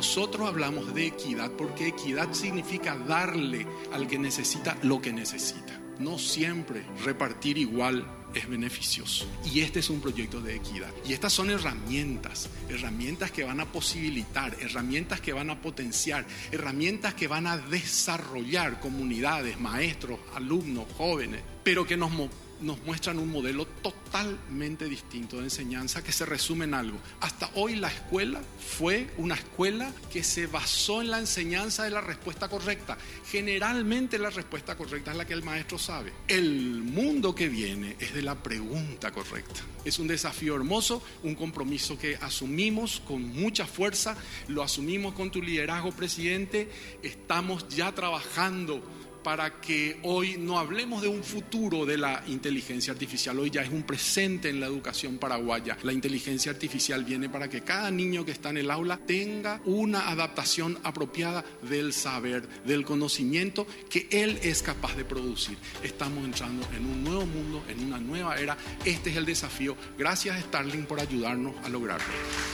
nosotros hablamos de equidad porque equidad significa darle al que necesita lo que necesita. No siempre repartir igual es beneficioso. Y este es un proyecto de equidad. Y estas son herramientas que van a posibilitar, herramientas que van a potenciar, herramientas que van a desarrollar comunidades, maestros, alumnos, jóvenes, pero que nos muestran un modelo totalmente distinto de enseñanza que se resume en algo. Hasta hoy la escuela fue una escuela que se basó en la enseñanza de la respuesta correcta. Generalmente la respuesta correcta es la que el maestro sabe. El mundo que viene es de la pregunta correcta. Es un desafío hermoso, un compromiso que asumimos con mucha fuerza, lo asumimos con tu liderazgo, presidente. Estamos ya trabajando para que hoy no hablemos de un futuro de la inteligencia artificial. Hoy ya es un presente en la educación paraguaya. La inteligencia artificial viene para que cada niño que está en el aula tenga una adaptación apropiada del saber, del conocimiento que él es capaz de producir. Estamos entrando en un nuevo mundo, en una nueva era. Este es el desafío. Gracias, Starling, por ayudarnos a lograrlo.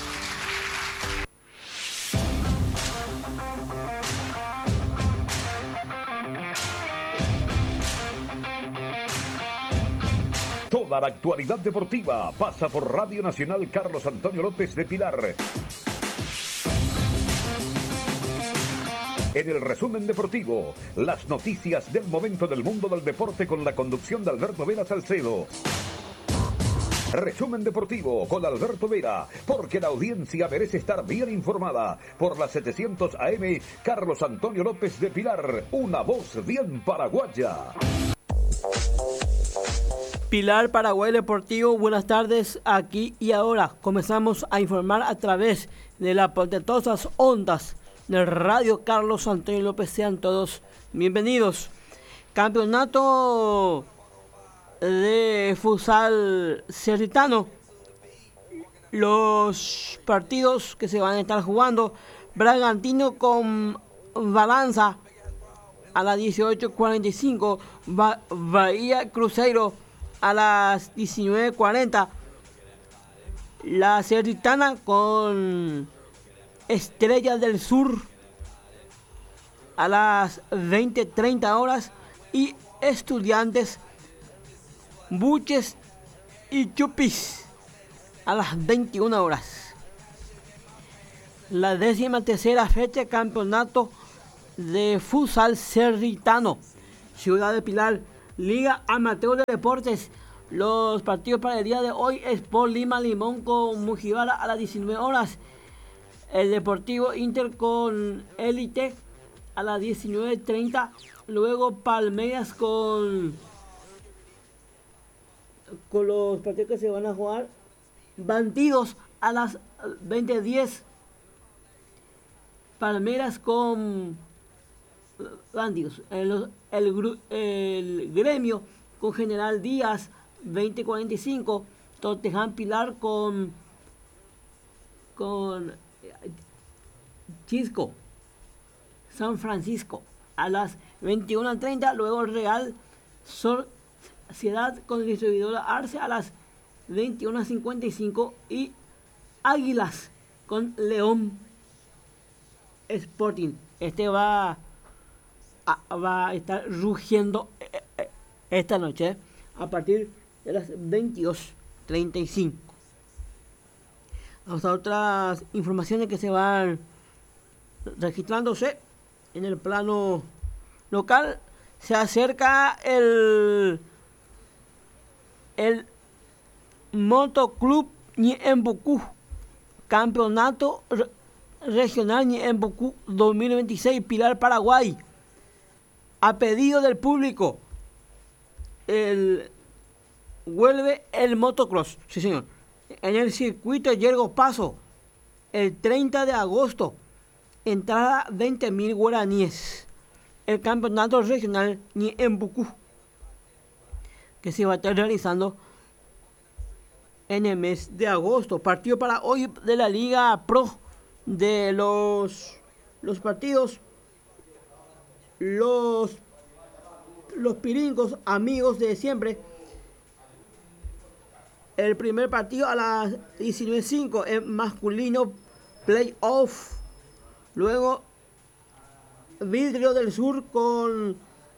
Toda la actualidad deportiva pasa por Radio Nacional Carlos Antonio López de Pilar. En el resumen deportivo, las noticias del momento del mundo del deporte con la conducción de Alberto Vera Salcedo. Resumen deportivo con Alberto Vera, porque la audiencia merece estar bien informada. Por las 700 AM, Carlos Antonio López de Pilar, una voz bien paraguaya. Pilar, Paraguay Deportivo, buenas tardes, aquí y ahora. Comenzamos a informar a través de las potentosas ondas del Radio Carlos Antonio López. Sean todos bienvenidos. Campeonato de futsal cerritano. Los partidos que se van a estar jugando: Bragantino con Balanza a las 18:45, Bahía Cruzeiro a las 19:40, la Cerritana con Estrellas del Sur a las 20:30 horas y Estudiantes, Buches y Chupis a las 21 horas. La 13ª fecha campeonato de futsal cerritano, Ciudad de Pilar, Liga Amateur de Deportes. Los partidos para el día de hoy: Sport Lima Limón con Mujibara a las 19 horas. El Deportivo Inter con Élite a las 19:30. Luego Palmeiras con los partidos que se van a jugar: Bandidos a las 20:10. Palmeiras con Bandidos. El Gremio con General Díaz 20:45. Tottenham Pilar con Chisco San Francisco a las 21:30. Luego Real Sociedad con Distribuidora Arce a las 21:55. Y Águilas con León Sporting. Este va a estar rugiendo esta noche a partir de las 22:35. Vamos a otras informaciones que se van registrándose en el plano local. Se acerca el Motoclub Ñeembucú, campeonato regional Ñeembucú 2026, Pilar, Paraguay. A pedido del público, vuelve el motocross, sí señor, en el circuito Yergo Paso, el 30 de agosto, entrada 20.000 guaraníes. El campeonato regional Ñeembucú, que se va a estar realizando en el mes de agosto. Partido para hoy de la Liga Pro, de los partidos. Los piringos, amigos de siempre. El primer partido a las 19:05 en masculino playoff. Luego, Vidrio del Sur con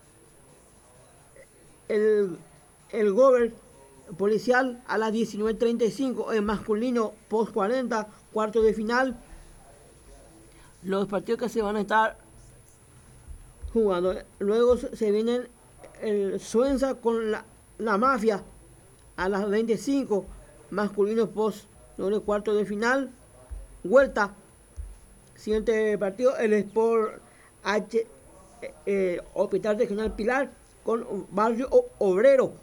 el Gober Policial a las 19:35. En masculino, post 40, cuarto de final. Los partidos que se van a estar jugando. Luego se vienen el Suenza con la Mafia a las 25, masculino post doble cuarto de final. Vuelta, siguiente partido, el Sport H Hospital Regional Pilar con Barrio Obrero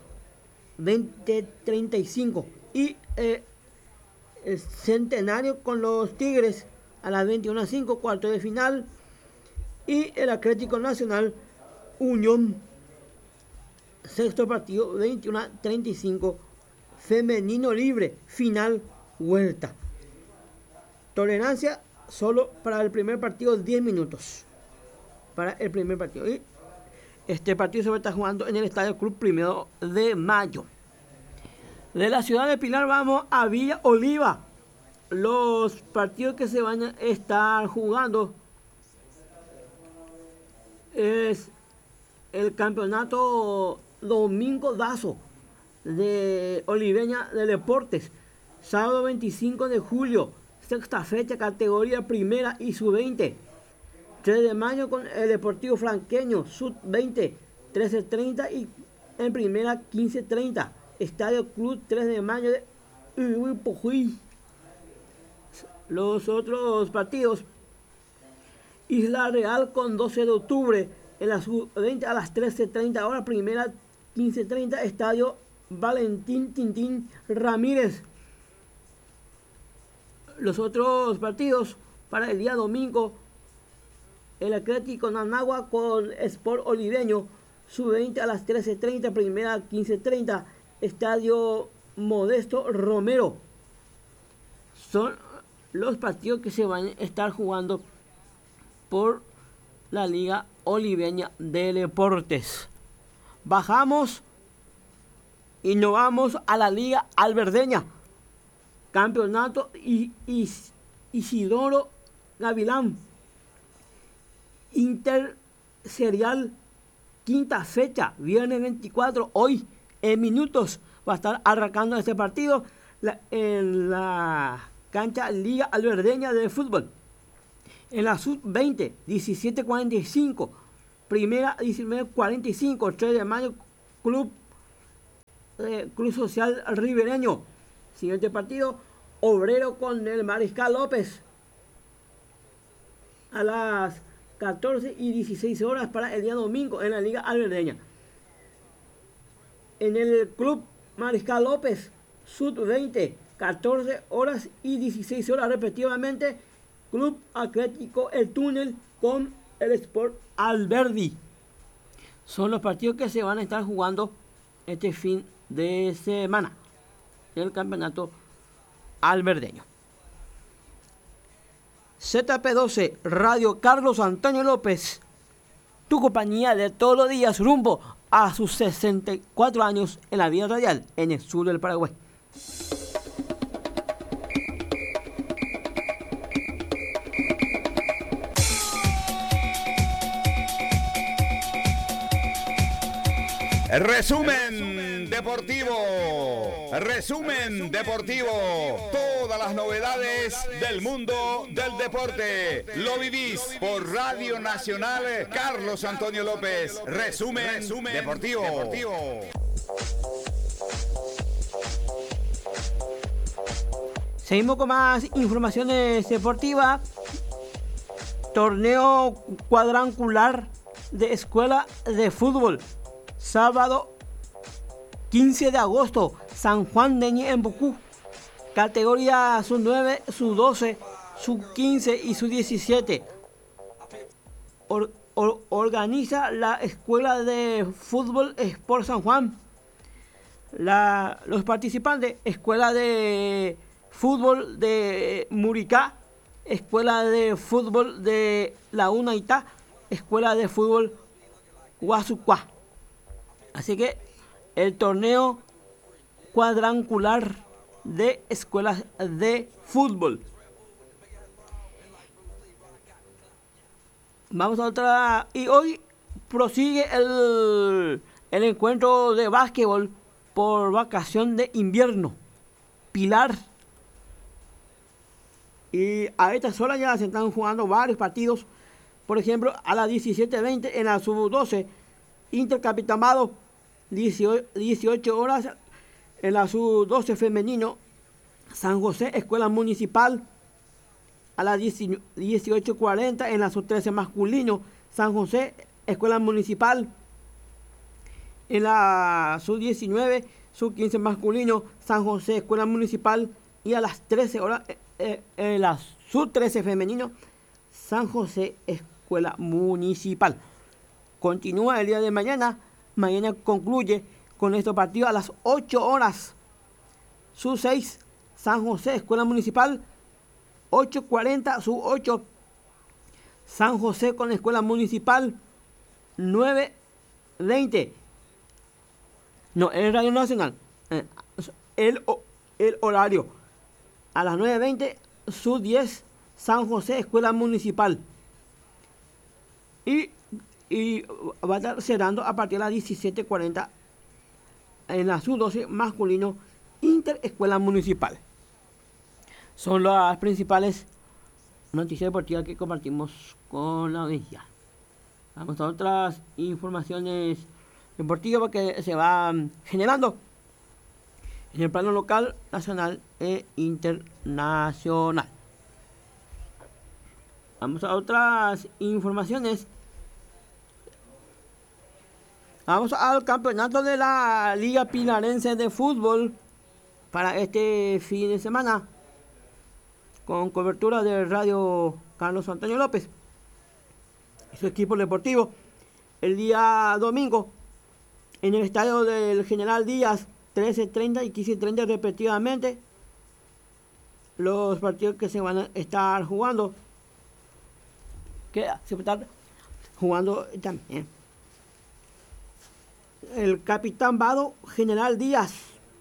20:35 y el Centenario con los Tigres a las 21:05, cuarto de final. Y el Atlético Nacional Unión, sexto partido, 21:35, femenino libre, final, vuelta. Tolerancia solo para el primer partido, 10 minutos. Para el primer partido. Y este partido se va a estar jugando en el Estadio Club 1 de Mayo. De la ciudad de Pilar vamos a Villa Oliva. Los partidos que se van a estar jugando es el campeonato Domingo Dazo de Oliveña de Deportes, sábado 25 de julio, sexta fecha, categoría primera y sub-20. 3 de mayo con el Deportivo Franqueño, sub-20, 13:30 y en primera 15:30. Estadio Club 3 de mayo de Urupujuy. Los otros partidos: Isla Real con 12 de octubre en la sub-20 a las 13:30 horas, primera 15:30, Estadio Valentín Tintín Ramírez. Los otros partidos para el día domingo: el Atlético Nanagua con Sport Oliveño, sub-20 a las 13:30, primera 15:30, Estadio Modesto Romero. Son los partidos que se van a estar jugando por la Liga Oliveña de Deportes. Bajamos y nos vamos a la Liga Alberdeña. Campeonato Isidoro Gavilán. Interserial, quinta fecha, viernes 24, hoy en minutos va a estar arrancando este partido en la cancha Liga Alberdeña de fútbol. En la sub-20, 17:45, primera 19:45, 3 de mayo, Club Social Ribereño. Siguiente partido, Obrero con el Mariscal López a las 14:16 horas para el día domingo en la Liga Alberdeña. En el Club Mariscal López, sub-20, 14:16 respectivamente, Club Atlético El Túnel con el Sport Alberdi. Son los partidos que se van a estar jugando este fin de semana en el campeonato alberdeño. ZP12 Radio Carlos Antonio López, tu compañía de todos los días rumbo a sus 64 años en la vida radial en el sur del Paraguay. Resumen deportivo. Todas las novedades del mundo del deporte lo vivís por Radio Nacional Carlos Antonio López. Resumen deportivo. Seguimos con más informaciones deportivas. Torneo cuadrangular de escuela de fútbol. Sábado 15 de agosto, San Juan de Ñe en Bucú. Categoría sub-9, sub-12, sub-15 y sub-17. Organiza la Escuela de Fútbol Sport San Juan. Los participantes: Escuela de Fútbol de Muricá, Escuela de Fútbol de La Unaitá, Escuela de Fútbol Guasucuá. Así que el torneo cuadrangular de escuelas de fútbol. Vamos a otra. Y hoy prosigue el encuentro de básquetbol por vacación de invierno. Pilar. Y a estas horas ya se están jugando varios partidos. Por ejemplo, a las 17:20 en la sub-12, Intercapitamado, 18 horas en la sub-12 femenino, San José Escuela Municipal. A las 18:40 en la sub-13 masculino, San José Escuela Municipal. En la sub-19, sub-15 masculino, San José Escuela Municipal. Y a las 13 horas en la sub-13 femenino, San José Escuela Municipal. Continúa el día de mañana. Mañana concluye con estos partidos a las 8 horas. Sub-6, San José Escuela Municipal. 8:40, sub-8, San José con Escuela Municipal. 9:20. No, el Radio Nacional. El horario. A las 9:20, sub-10, San José Escuela Municipal. Y va a estar cerrando a partir de las 17:40 en la sub-12 masculino, Inter Escuela Municipal. Son las principales noticias deportivas que compartimos con la audiencia. Vamos a otras informaciones deportivas que se van generando en el plano local, nacional e internacional. Vamos a otras informaciones. Vamos al campeonato de la Liga Pilarense de Fútbol para este fin de semana, con cobertura de Radio Carlos Antonio López y su equipo deportivo. El día domingo, en el estadio del General Díaz, 13:30 y 15:30 respectivamente, los partidos que se van a estar jugando, que se va a estar jugando también. El Capitán Vado, General Díaz.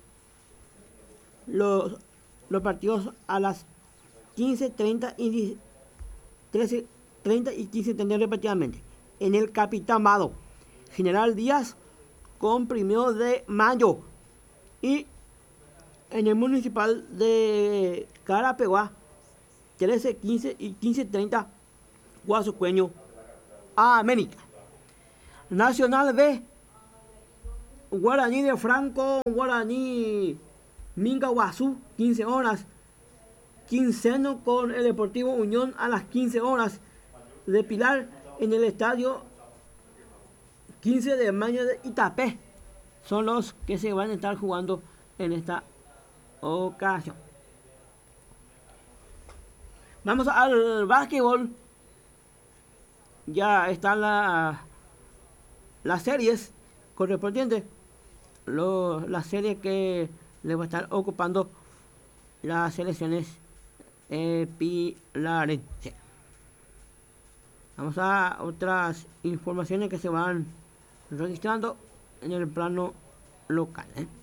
Los partidos a las 15:30 y 13:30 y 15:30 respectivamente. En el Capitán Vado, General Díaz con 1 de mayo. Y en el Municipal de Carapeguá, 13:15 y 15:30, Guasucueño, América. Nacional B, Guaraní de Franco, Guaraní Mingaguazú, 15 horas. Quinceno con el Deportivo Unión a las 15 horas. De Pilar en el estadio 15 de mayo de Itapé. Son los que se van a estar jugando en esta ocasión. Vamos al básquetbol. Ya están las series correspondientes. Las series que le va a estar ocupando las selecciones pilarenses. Vamos a otras informaciones que se van registrando en el plano local.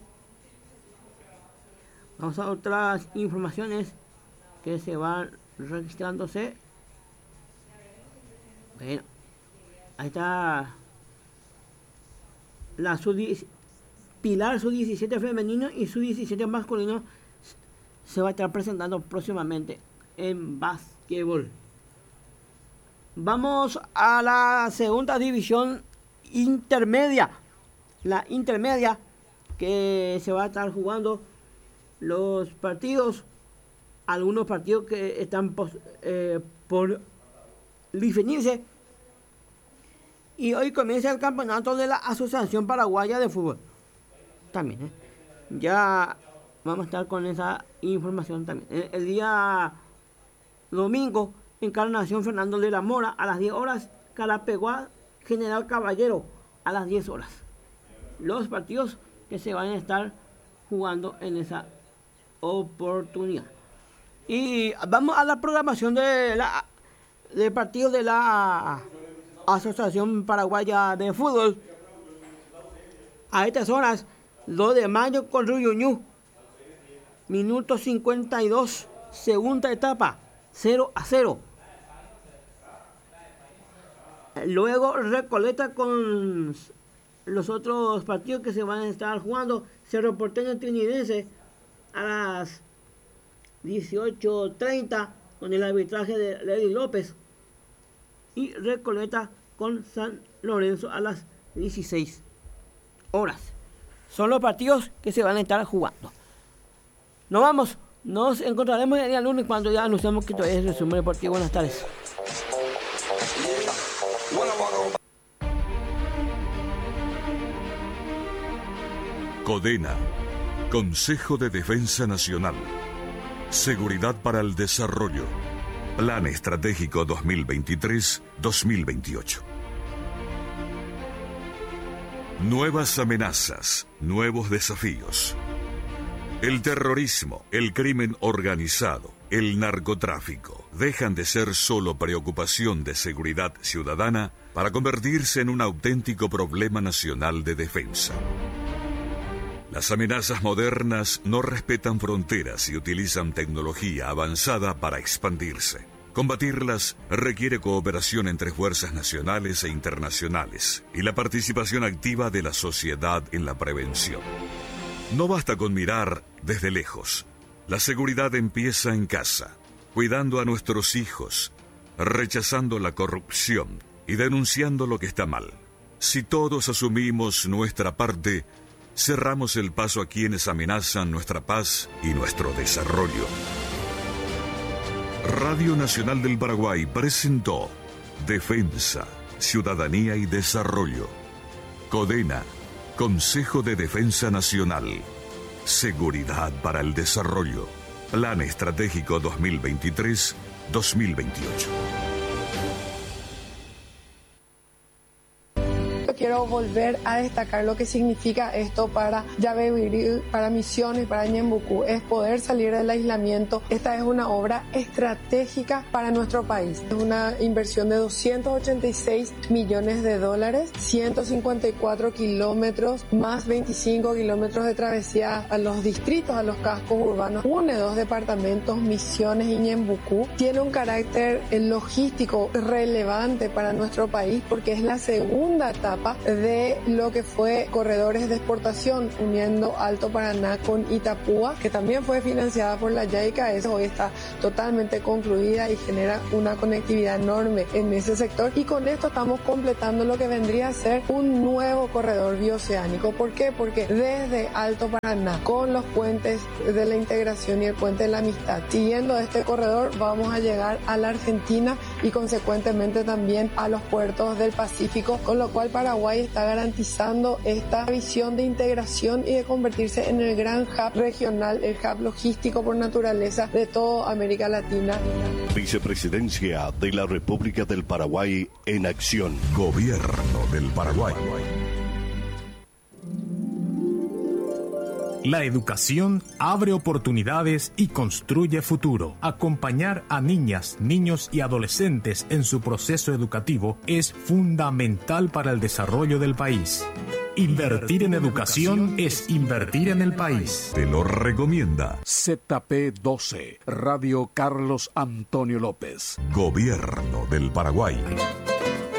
Vamos a otras informaciones que se van registrándose. Bueno, ahí está la Pilar sub-17 femenino y sub-17 masculino se va a estar presentando próximamente en básquetbol. Vamos a la segunda división intermedia. La intermedia, que se va a estar jugando los partidos, algunos partidos que están por definirse. Y hoy comienza el campeonato de la Asociación Paraguaya de Fútbol. También, ya vamos a estar con esa información también. El día domingo, Encarnación Fernando de la Mora a las 10 horas, Carapeguá General Caballero a las 10 horas. Los partidos que se van a estar jugando en esa oportunidad. Y vamos a la programación del partido de la Asociación Paraguaya de Fútbol. A estas horas, 2 de mayo con Ruyuñú. Minuto 52, segunda etapa, 0-0. Luego Recoleta con los otros partidos que se van a estar jugando. Cerro Porteño Trinitense a las 18:30 con el arbitraje de Lady López. Y Recoleta con San Lorenzo a las 16 horas. Son los partidos que se van a estar jugando. Nos vamos. Nos encontraremos el día lunes cuando ya anunciamos que todavía es el resumen deportivo. Buenas tardes. CODENA, Consejo de Defensa Nacional. Seguridad para el Desarrollo. Plan Estratégico 2023-2028. Nuevas amenazas, nuevos desafíos. El terrorismo, el crimen organizado, el narcotráfico dejan de ser solo preocupación de seguridad ciudadana para convertirse en un auténtico problema nacional de defensa. Las amenazas modernas no respetan fronteras y utilizan tecnología avanzada para expandirse. Combatirlas requiere cooperación entre fuerzas nacionales e internacionales y la participación activa de la sociedad en la prevención. No basta con mirar desde lejos. La seguridad empieza en casa, cuidando a nuestros hijos, rechazando la corrupción y denunciando lo que está mal. Si todos asumimos nuestra parte, cerramos el paso a quienes amenazan nuestra paz y nuestro desarrollo. Radio Nacional del Paraguay presentó Defensa, Ciudadanía y Desarrollo. CODENA, Consejo de Defensa Nacional. Seguridad para el Desarrollo. Plan Estratégico 2023-2028. Quiero volver a destacar lo que significa esto para Yabebirí, para Misiones, para Ñembucú, es poder salir del aislamiento. Esta es una obra estratégica para nuestro país. Es una inversión de $286 millones, 154 kilómetros, más 25 kilómetros de travesía a los distritos, a los cascos urbanos. Une 2 departamentos, Misiones y Ñembucú. Tiene un carácter logístico relevante para nuestro país porque es la segunda etapa de lo que fue corredores de exportación uniendo Alto Paraná con Itapúa, que también fue financiada por la JICA. Eso hoy está totalmente concluida y genera una conectividad enorme en ese sector, y con esto estamos completando lo que vendría a ser un nuevo corredor bioceánico. ¿Por qué? Porque desde Alto Paraná, con los puentes de la integración y el puente de la amistad, siguiendo este corredor vamos a llegar a la Argentina y consecuentemente también a los puertos del Pacífico, con lo cual Paraguay está garantizando esta visión de integración y de convertirse en el gran hub regional, el hub logístico por naturaleza de toda América Latina. Vicepresidencia de la República del Paraguay en acción. Gobierno del Paraguay. La educación abre oportunidades y construye futuro. Acompañar a niñas, niños y adolescentes en su proceso educativo es fundamental para el desarrollo del país. Invertir en educación es invertir en el país. Te lo recomienda ZP12, Radio Carlos Antonio López. Gobierno del Paraguay.